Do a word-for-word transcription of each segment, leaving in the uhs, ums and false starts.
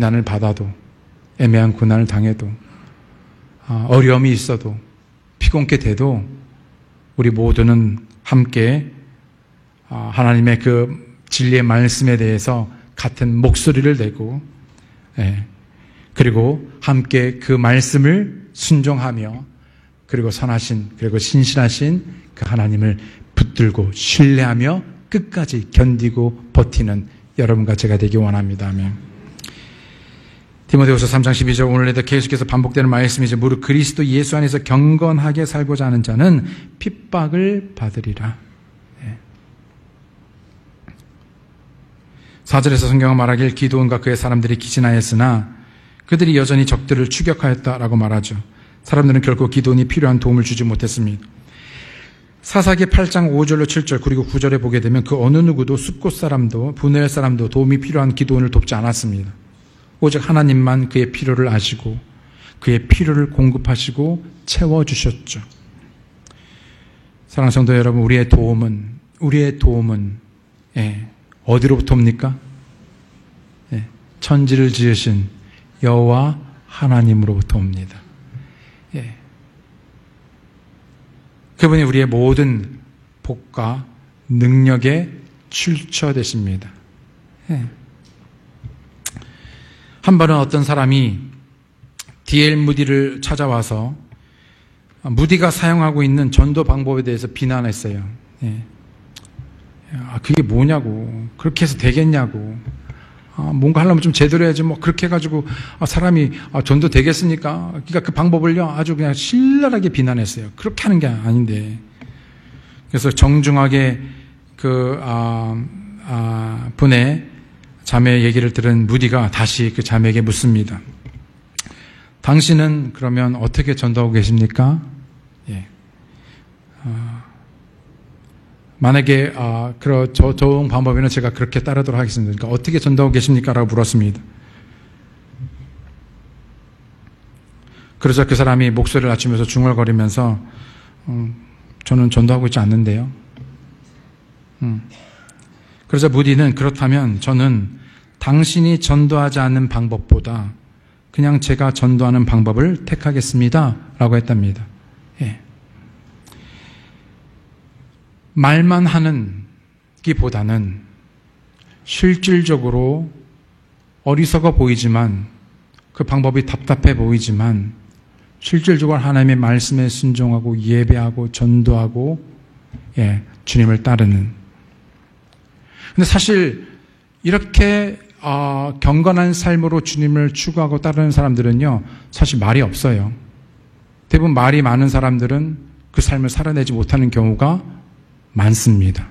비난을 받아도, 애매한 고난을 당해도, 어려움이 있어도, 피곤케 돼도 우리 모두는 함께 하나님의 그 진리의 말씀에 대해서 같은 목소리를 내고, 그리고 함께 그 말씀을 순종하며, 그리고 선하신, 그리고 신실하신 그 하나님을 붙들고 신뢰하며 끝까지 견디고 버티는 여러분과 제가 되기 원합니다. 아멘. 디모데후서 삼 장 십이 절, 오늘에도 계속해서 반복되는 말씀이죠. 무릇 그리스도 예수 안에서 경건하게 살고자 하는 자는 핍박을 받으리라. 네. 사 절에서 성경은 말하길 기드온과 그의 사람들이 기진하였으나 그들이 여전히 적들을 추격하였다라고 말하죠. 사람들은 결코 기드온이 필요한 도움을 주지 못했습니다. 사사기 팔 장 오 절로 칠 절 그리고 구 절에 보게 되면 그 어느 누구도 숫곳 사람도 분노할 사람도 도움이 필요한 기드온을 돕지 않았습니다. 오직 하나님만 그의 필요를 아시고 그의 필요를 공급하시고 채워주셨죠. 사랑하는 성도 여러분, 우리의 도움은 우리의 도움은 예, 어디로부터입니까? 예, 천지를 지으신 여호와 하나님으로부터 옵니다. 예. 그분이 우리의 모든 복과 능력의 출처 되십니다. 예. 한 번은 어떤 사람이 디엘 무디를 찾아와서 무디가 사용하고 있는 전도 방법에 대해서 비난했어요. 예. 아, 그게 뭐냐고, 그렇게 해서 되겠냐고, 아, 뭔가 하려면 좀 제대로 해야지, 뭐 그렇게 해가지고 아, 사람이 아, 전도 되겠습니까? 그러니까 그 방법을요 아주 그냥 신랄하게 비난했어요. 그렇게 하는 게 아닌데. 그래서 정중하게 그 아, 아, 분의 자매 얘기를 들은 무디가 다시 그 자매에게 묻습니다. 당신은 그러면 어떻게 전도하고 계십니까? 예. 아, 만약에 아, 그런 저 좋은 방법에는 제가 그렇게 따르도록 하겠습니다. 그러니까 어떻게 전도하고 계십니까? 라고 물었습니다. 그러자 그 사람이 목소리를 낮추면서 중얼거리면서 음, 저는 전도하고 있지 않는데요. 음. 그러자 무디는 그렇다면 저는 당신이 전도하지 않는 방법보다 그냥 제가 전도하는 방법을 택하겠습니다. 라고 했답니다. 예. 말만 하는 기보다는 실질적으로 어리석어 보이지만 그 방법이 답답해 보이지만 실질적으로 하나님의 말씀에 순종하고 예배하고 전도하고 예, 주님을 따르는. 근데 사실 이렇게 어, 경건한 삶으로 주님을 추구하고 따르는 사람들은요 사실 말이 없어요. 대부분 말이 많은 사람들은 그 삶을 살아내지 못하는 경우가 많습니다.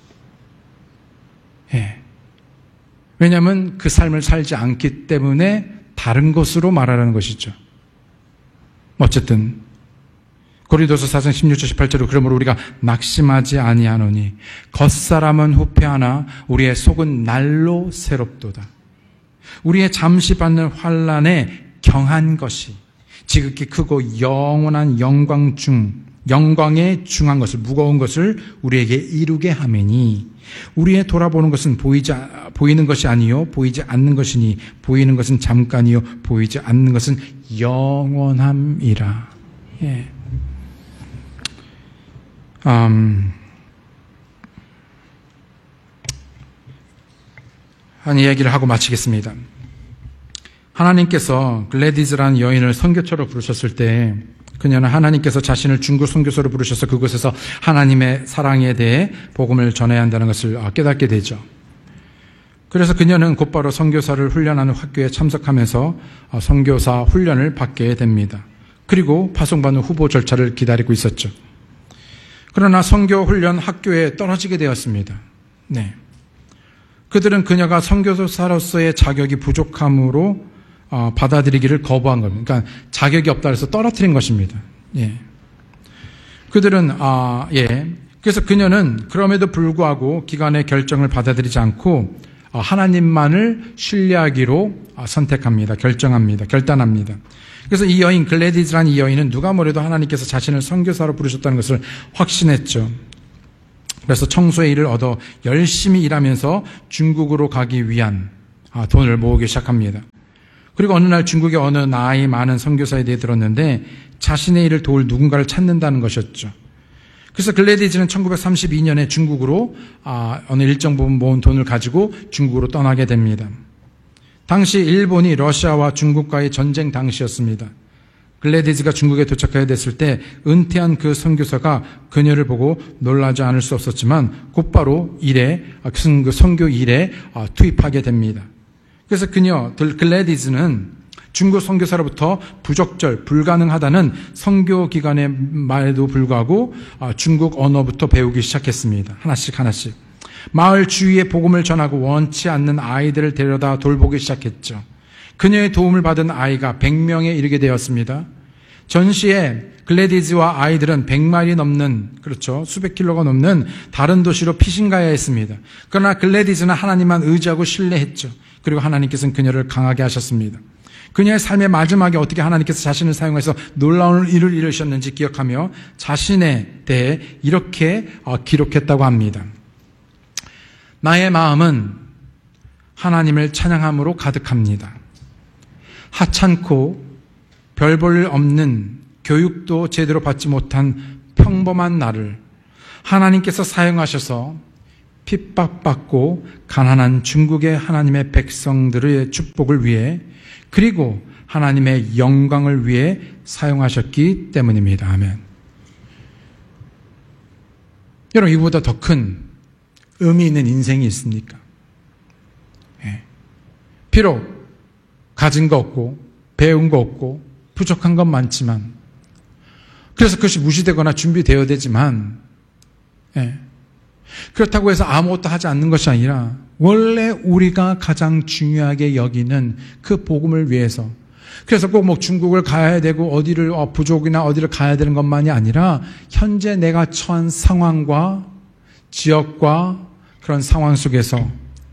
예. 왜냐하면 그 삶을 살지 않기 때문에 다른 것으로 말하라는 것이죠. 어쨌든 고린도서 사 장 십육 절 십팔 절로 그러므로 우리가 낙심하지 아니하노니 겉사람은 후패하나 우리의 속은 날로 새롭도다. 우리의 잠시 받는 환난에 경한 것이 지극히 크고 영원한 영광 중 영광에 중한 것을 무거운 것을 우리에게 이루게 하매니 우리의 돌아보는 것은 보이지 보이는 것이 아니요 보이지 않는 것이니 보이는 것은 잠깐이요 보이지 않는 것은 영원함이라. 예. 음, 한 이야기를 하고 마치겠습니다. 하나님께서 글래디즈라는 여인을 선교처로 부르셨을 때 그녀는 하나님께서 자신을 중국 선교소로 부르셔서 그곳에서 하나님의 사랑에 대해 복음을 전해야 한다는 것을 깨닫게 되죠. 그래서 그녀는 곧바로 선교사를 훈련하는 학교에 참석하면서 선교사 훈련을 받게 됩니다. 그리고 파송받는 후보 절차를 기다리고 있었죠. 그러나 선교 훈련 학교에 떨어지게 되었습니다. 네. 그들은 그녀가 선교사로서의 자격이 부족함으로 어, 받아들이기를 거부한 겁니다. 그러니까 자격이 없다 해서 떨어뜨린 것입니다. 예. 그들은 아, 예. 그래서 그녀는 그럼에도 불구하고 기관의 결정을 받아들이지 않고 어, 하나님만을 신뢰하기로 어, 선택합니다. 결정합니다. 결단합니다. 그래서 이 여인 글래디즈라는 이 여인은 누가 뭐래도 하나님께서 자신을 선교사로 부르셨다는 것을 확신했죠. 그래서 청소의 일을 얻어 열심히 일하면서 중국으로 가기 위한 아, 돈을 모으기 시작합니다. 그리고 어느 날 중국의 어느 나이 많은 선교사에 대해 들었는데 자신의 일을 도울 누군가를 찾는다는 것이었죠. 그래서 글래디즈는 천구백삼십이 년에 중국으로 아, 어느 일정 부분 모은 돈을 가지고 중국으로 떠나게 됩니다. 당시 일본이 러시아와 중국과의 전쟁 당시였습니다. 글래디즈가 중국에 도착하게 됐을 때 은퇴한 그 선교사가 그녀를 보고 놀라지 않을 수 없었지만 곧바로 일에, 그 선교 일에 투입하게 됩니다. 그래서 그녀, 글래디즈는 중국 선교사로부터 부적절, 불가능하다는 선교 기간의 말에도 불구하고 중국 언어부터 배우기 시작했습니다. 하나씩 하나씩. 마을 주위에 복음을 전하고 원치 않는 아이들을 데려다 돌보기 시작했죠. 그녀의 도움을 받은 아이가 백 명에 이르게 되었습니다. 전시에 글래디즈와 아이들은 백 마리 넘는, 그렇죠, 수백 킬로가 넘는 다른 도시로 피신 가야 했습니다. 그러나 글래디즈는 하나님만 의지하고 신뢰했죠. 그리고 하나님께서는 그녀를 강하게 하셨습니다. 그녀의 삶의 마지막에 어떻게 하나님께서 자신을 사용해서 놀라운 일을 이루셨는지 기억하며 자신에 대해 이렇게 기록했다고 합니다. 나의 마음은 하나님을 찬양함으로 가득합니다. 하찮고 별 볼 일 없는 교육도 제대로 받지 못한 평범한 나를 하나님께서 사용하셔서 핍박받고 가난한 중국의 하나님의 백성들의 축복을 위해 그리고 하나님의 영광을 위해 사용하셨기 때문입니다. 아멘. 여러분, 이보다 더 큰 의미 있는 인생이 있습니까? 예. 비록 가진 거 없고 배운 거 없고 부족한 건 많지만 그래서 그것이 무시되거나 준비되어야 되지만 예. 그렇다고 해서 아무것도 하지 않는 것이 아니라 원래 우리가 가장 중요하게 여기는 그 복음을 위해서 그래서 꼭 뭐 중국을 가야 되고 어디를 어, 부족이나 어디를 가야 되는 것만이 아니라 현재 내가 처한 상황과 지역과 그런 상황 속에서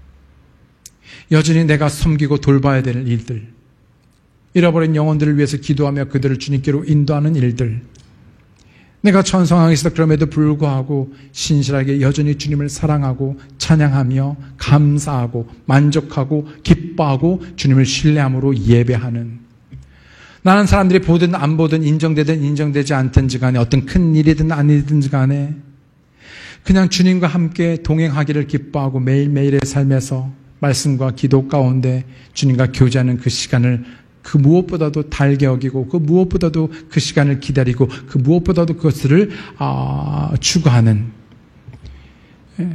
여전히 내가 섬기고 돌봐야 될 일들, 잃어버린 영혼들을 위해서 기도하며 그들을 주님께로 인도하는 일들, 내가 처한 상황에서 그럼에도 불구하고 신실하게 여전히 주님을 사랑하고 찬양하며 감사하고 만족하고 기뻐하고 주님을 신뢰함으로 예배하는, 나는 사람들이 보든 안 보든 인정되든 인정되지 않든지 간에 어떤 큰 일이든 아니든지 간에 그냥 주님과 함께 동행하기를 기뻐하고 매일매일의 삶에서 말씀과 기도 가운데 주님과 교제하는 그 시간을 그 무엇보다도 달게 여기고 그 무엇보다도 그 시간을 기다리고 그 무엇보다도 그것을 아, 추구하는 예.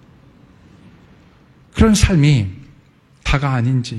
그런 삶이 다가 아닌지.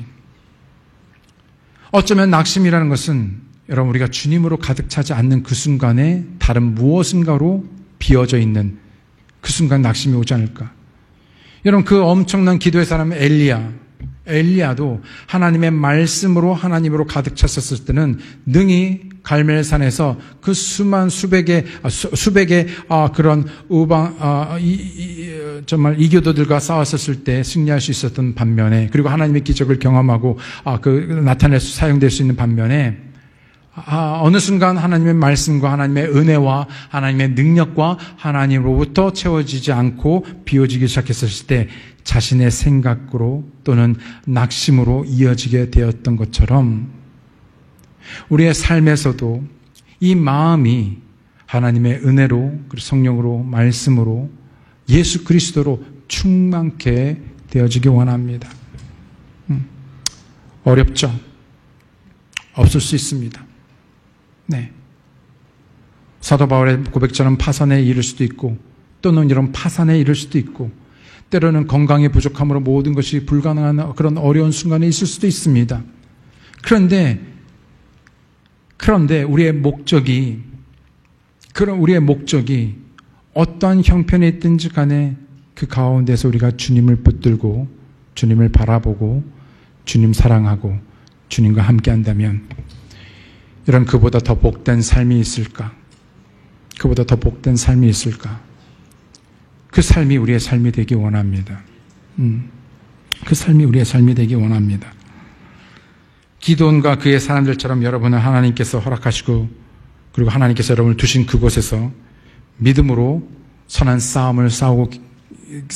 어쩌면 낙심이라는 것은 여러분 우리가 주님으로 가득 차지 않는 그 순간에 다른 무엇인가로 비어져 있는 그 순간 낙심이 오지 않을까. 여러분 그 엄청난 기도의 사람 엘리야, 엘리야도 하나님의 말씀으로 하나님으로 가득 찼었을 때는 능히 갈멜산에서 그 수만 수백의 수, 수백의 아, 그런 우방 아, 이, 이, 정말 이교도들과 싸웠었을 때 승리할 수 있었던 반면에, 그리고 하나님의 기적을 경험하고 아, 그 나타낼 수 사용될 수 있는 반면에 아, 어느 순간 하나님의 말씀과 하나님의 은혜와 하나님의 능력과 하나님으로부터 채워지지 않고 비워지기 시작했을 때 자신의 생각으로 또는 낙심으로 이어지게 되었던 것처럼 우리의 삶에서도 이 마음이 하나님의 은혜로 그리고 성령으로 말씀으로 예수 그리스도로 충만케 되어지기 원합니다. 음, 어렵죠? 없을 수 있습니다. 네. 사도 바울의 고백처럼 파산에 이를 수도 있고 또는 이런 파산에 이를 수도 있고 때로는 건강의 부족함으로 모든 것이 불가능한 그런 어려운 순간에 있을 수도 있습니다. 그런데 그런데 우리의 목적이 그런 우리의 목적이 어떠한 형편에 있든지 간에 그 가운데서 우리가 주님을 붙들고 주님을 바라보고 주님 사랑하고 주님과 함께 한다면 이런 그보다 더 복된 삶이 있을까? 그보다 더 복된 삶이 있을까? 그 삶이 우리의 삶이 되기 원합니다. 음, 그 삶이 우리의 삶이 되기 원합니다. 기드온과 그의 사람들처럼 여러분은 하나님께서 허락하시고 그리고 하나님께서 여러분을 두신 그곳에서 믿음으로 선한 싸움을 싸우고,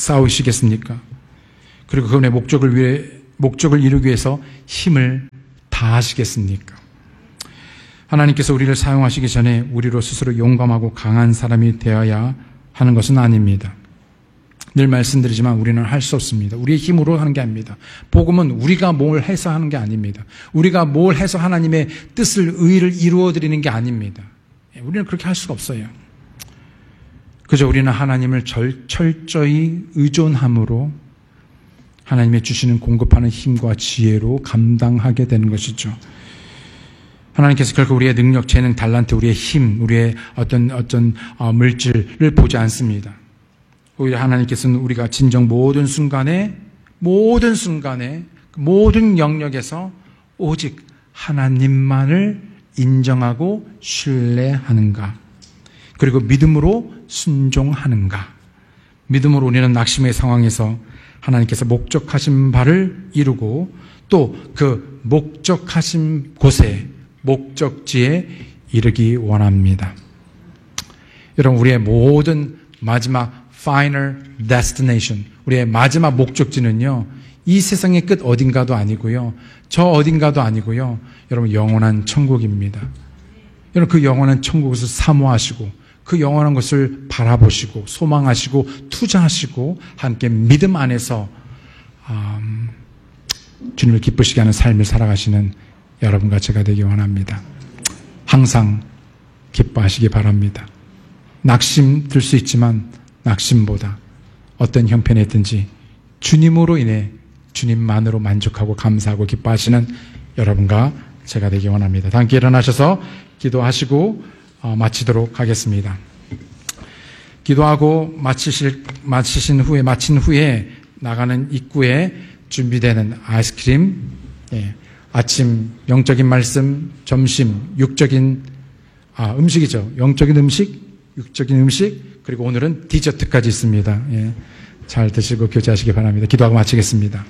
싸우시겠습니까? 그리고 그분의 목적을 위해, 목적을 이루기 위해서 힘을 다 하시겠습니까? 하나님께서 우리를 사용하시기 전에 우리로 스스로 용감하고 강한 사람이 되어야 하는 것은 아닙니다. 늘 말씀드리지만 우리는 할 수 없습니다. 우리의 힘으로 하는 게 아닙니다. 복음은 우리가 뭘 해서 하는 게 아닙니다. 우리가 뭘 해서 하나님의 뜻을, 의를 이루어드리는 게 아닙니다. 우리는 그렇게 할 수가 없어요. 그저 우리는 하나님을 절, 철저히 의존함으로 하나님의 주시는 공급하는 힘과 지혜로 감당하게 되는 것이죠. 하나님께서 결코 우리의 능력, 재능, 달란트, 우리의 힘, 우리의 어떤 어떤 물질을 보지 않습니다. 오히려 하나님께서는 우리가 진정 모든 순간에 모든 순간에 모든 영역에서 오직 하나님만을 인정하고 신뢰하는가, 그리고 믿음으로 순종하는가. 믿음으로 우리는 낙심의 상황에서 하나님께서 목적하신 바를 이루고 또 그 목적하신 곳에, 목적지에 이르기 원합니다. 여러분, 우리의 모든 마지막 final destination, 우리의 마지막 목적지는요, 이 세상의 끝 어딘가도 아니고요, 저 어딘가도 아니고요, 여러분, 영원한 천국입니다. 여러분, 그 영원한 천국을 사모하시고 그 영원한 것을 바라보시고 소망하시고 투자하시고 함께 믿음 안에서 음, 주님을 기쁘시게 하는 삶을 살아가시는 여러분과 제가 되기 원합니다. 항상 기뻐하시기 바랍니다. 낙심 들 수 있지만 낙심보다 어떤 형편에 있든지 주님으로 인해 주님만으로 만족하고 감사하고 기뻐하시는 여러분과 제가 되기 원합니다. 다 함께 일어나셔서 기도하시고 어, 마치도록 하겠습니다. 기도하고 마치실, 마치신 후에, 마친 후에 나가는 입구에 준비되는 아이스크림, 예, 아침 영적인 말씀, 점심 육적인 아, 음식이죠. 영적인 음식, 육적인 음식, 그리고 오늘은 디저트까지 있습니다. 예, 잘 드시고 교제하시기 바랍니다. 기도하고 마치겠습니다.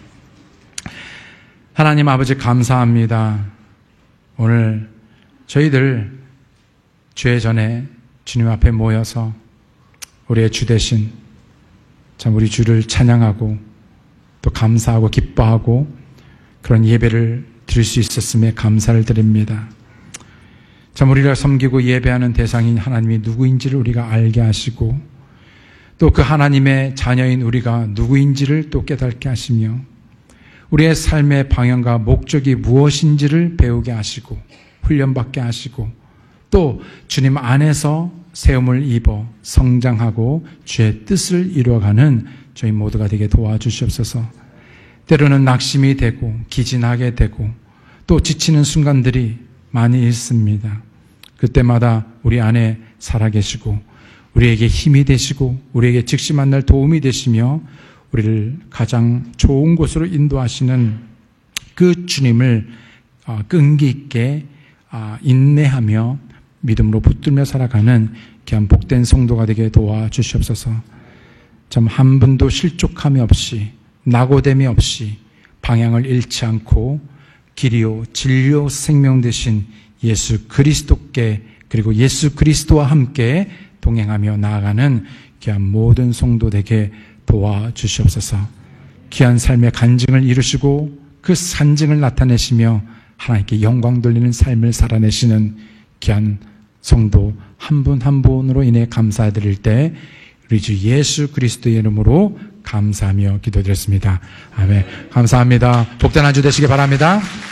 하나님 아버지, 감사합니다. 오늘 저희들 죄 전에 주님 앞에 모여서 우리의 주 대신 참 우리 주를 찬양하고 또 감사하고 기뻐하고 그런 예배를 드릴 수 있었음에 감사를 드립니다. 참 우리가 섬기고 예배하는 대상인 하나님이 누구인지를 우리가 알게 하시고 또 그 하나님의 자녀인 우리가 누구인지를 또 깨닫게 하시며 우리의 삶의 방향과 목적이 무엇인지를 배우게 하시고 훈련받게 하시고 또 주님 안에서 세움을 입어 성장하고 주의 뜻을 이루어가는 저희 모두가 되게 도와주시옵소서. 때로는 낙심이 되고 기진하게 되고 또 지치는 순간들이 많이 있습니다. 그때마다 우리 안에 살아계시고 우리에게 힘이 되시고 우리에게 즉시 만날 도움이 되시며 우리를 가장 좋은 곳으로 인도하시는 그 주님을 끈기 있게 인내하며 믿음으로 붙들며 살아가는 귀한 복된 성도가 되게 도와주시옵소서. 참 한 분도 실족함이 없이 낙오됨이 없이 방향을 잃지 않고 길이요 진리요 생명 되신 예수 그리스도께 그리고 예수 그리스도와 함께 동행하며 나아가는 귀한 모든 성도 되게 도와주시옵소서. 귀한 삶의 간증을 이루시고 그 간증을 나타내시며 하나님께 영광 돌리는 삶을 살아내시는 귀한 성도 한 분 한 분으로 인해 감사드릴 때 우리 주 예수 그리스도의 이름으로 감사하며 기도드렸습니다. 아멘. 감사합니다. 복된 한 주 되시기 바랍니다.